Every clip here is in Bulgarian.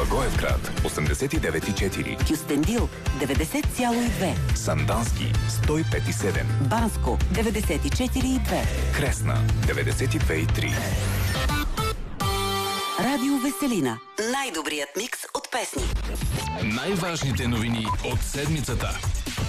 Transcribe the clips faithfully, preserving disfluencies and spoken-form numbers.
Благоевград осемдесет и девет и четири, Кюстендил деветдесет цяло и две, Сандански сто и пет и седем, Банско деветдесет и четири и две, Кресна деветдесет и две и три. Радио Веселина. Най-добрият микс от песни. Най-важните новини от седмицата.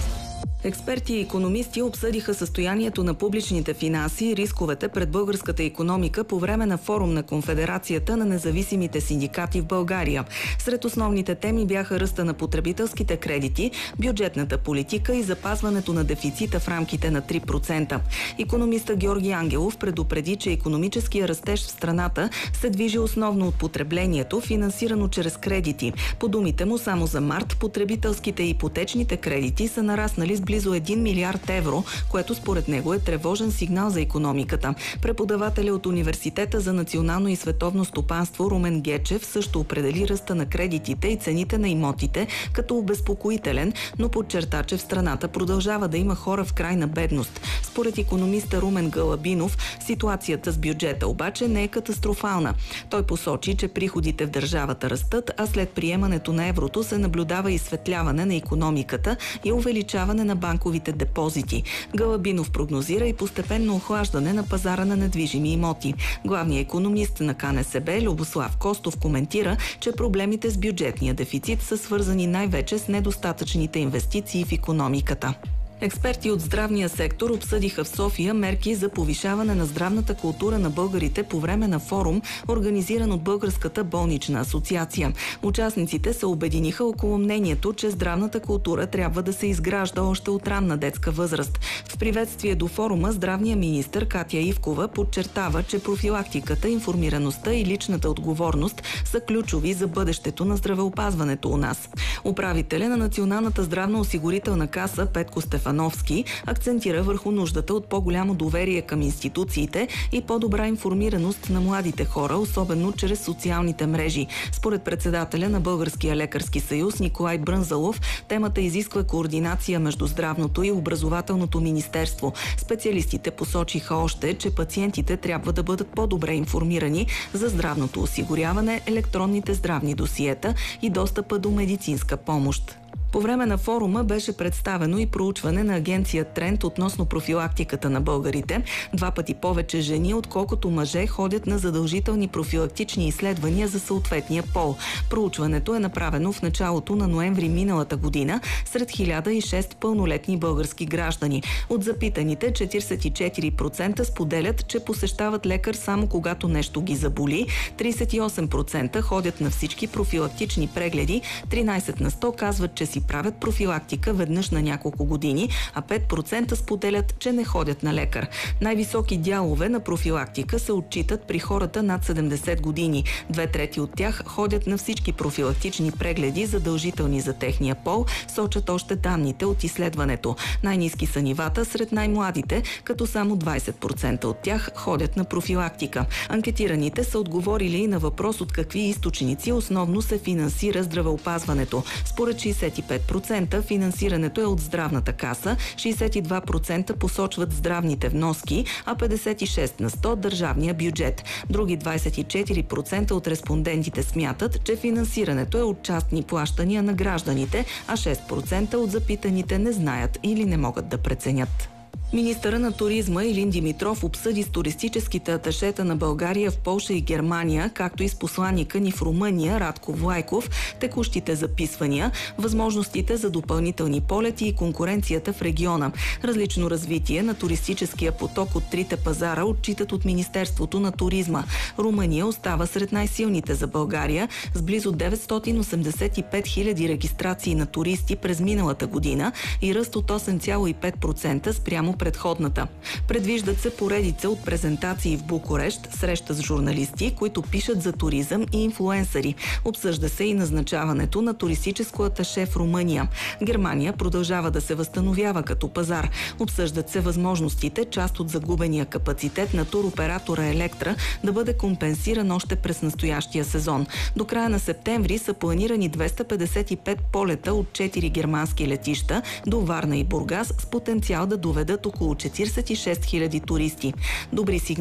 Експерти и икономисти обсъдиха състоянието на публичните финанси и рисковете пред българската икономика по време на форум на Конфедерацията на независимите синдикати в България. Сред основните теми бяха ръста на потребителските кредити, бюджетната политика и запазването на дефицита в рамките на три процента. Икономиста Георги Ангелов предупреди, че икономическия растеж в страната се движи основно от потреблението, финансирано чрез кредити. По думите му, само за март потребителските и ипотечните кредити са нараснали с близо един милиард евро, което според него е тревожен сигнал за икономиката. Преподавателя от Университета за национално и световно стопанство Румен Гечев също определи ръста на кредитите и цените на имотите като обезпокоителен, но подчерта, че в страната продължава да има хора в крайна бедност. Според икономиста Румен Галабинов, ситуацията с бюджета обаче не е катастрофална. Той посочи, че приходите в държавата растат, а след приемането на еврото се наблюдава изсветляване на икономиката и увеличаване на банковите депозити. Галабинов прогнозира и постепенно охлаждане на пазара на недвижими имоти. Главният икономист на КНСБ Любослав Костов коментира, че проблемите с бюджетния дефицит са свързани най-вече с недостатъчните инвестиции в икономиката. Експерти от здравния сектор обсъдиха в София мерки за повишаване на здравната култура на българите по време на форум, организиран от Българската болнична асоциация. Участниците се обединиха около мнението, че здравната култура трябва да се изгражда още от ранна детска възраст. В приветствие до форума здравният министър Катя Ивкова подчертава, че профилактиката, информираността и личната отговорност са ключови за бъдещето на здравеопазването у нас. Управителя на Националната здравноосигурителна каса Петко Стефановски акцентира върху нуждата от по-голямо доверие към институциите и по-добра информираност на младите хора, особено чрез социалните мрежи. Според председателя на Българския лекарски съюз Николай Брънзалов, темата изисква координация между здравното и образователното министерство. Специалистите посочиха още, че пациентите трябва да бъдат по-добре информирани за здравното осигуряване, електронните здравни досиета и достъпа до медицинска помощ. По време на форума беше представено и проучване на агенция Тренд относно профилактиката на българите. Два пъти повече жени, отколкото мъже, ходят на задължителни профилактични изследвания за съответния пол. Проучването е направено в началото на ноември миналата година сред хиляда и шест пълнолетни български граждани. От запитаните четиридесет и четири процента споделят, че посещават лекар само когато нещо ги заболи, тридесет и осем процента ходят на всички профилактични прегледи, тринадесет на сто казват, че си правят профилактика веднъж на няколко години, а пет процента споделят, че не ходят на лекар. Най-високи дялове на профилактика се отчитат при хората над седемдесет години. Две трети от тях ходят на всички профилактични прегледи, задължителни за техния пол, сочат още данните от изследването. Най-ниски са нивата сред най-младите, като само двадесет процента от тях ходят на профилактика. Анкетираните са отговорили и на въпрос от какви източници основно се финансира здравеопазването. Според шейсет и пет процента финансирането е от здравната каса, шейсет и два процента посочват здравните вноски, а петдесет и шест на сто държавния бюджет. Други двадесет и четири процента от респондентите смятат, че финансирането е от частни плащания на гражданите, а шест процента от запитаните не знаят или не могат да преценят. Министъра на туризма Илин Димитров обсъди с туристическите аташета на България в Полша и Германия, както и с посланика ни в Румъния Радко Влайков, текущите записвания, възможностите за допълнителни полети и конкуренцията в региона. Различно развитие на туристическия поток от трите пазара отчитат от Министерството на туризма. Румъния остава сред най-силните за България с близо деветстотин осемдесет и пет хиляди регистрации на туристи през миналата година и ръст от осем цяло и пет процента спрямо предходната. Предвиждат се поредица от презентации в Букурещ, среща с журналисти, които пишат за туризъм и инфлуенсъри. Обсъжда се и назначаването на туристическо аташе в Румъния. Германия продължава да се възстановява като пазар. Обсъждат се възможностите част от загубения капацитет на туроператора Електра да бъде компенсиран още през настоящия сезон. До края на септември са планирани двеста петдесет и пет полета от четири германски летища до Варна и Бургас с потенциал да доведат около четиридесет и шест хиляди туристи. Добри сигнали